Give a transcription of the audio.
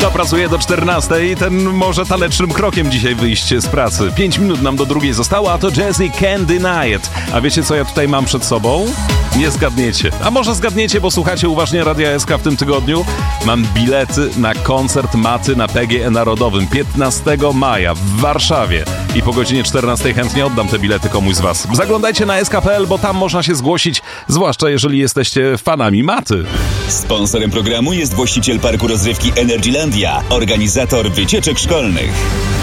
Dopracuję do 14 i ten może tanecznym krokiem dzisiaj wyjść z pracy. 5 minut nam do drugiej zostało, a to Jazzy Can't Deny It. A wiecie, co ja tutaj mam przed sobą? Nie zgadniecie. A może zgadniecie, bo słuchacie uważnie Radia SK w tym tygodniu? Mam bilety na koncert Maty na PGE Narodowym 15 maja w Warszawie. I po godzinie 14 chętnie oddam te bilety komuś z was. Zaglądajcie na sk.pl, bo tam można się zgłosić, zwłaszcza jeżeli jesteście fanami Maty. Sponsorem programu jest właściciel parku rozrywki Energylandia, organizator wycieczek szkolnych.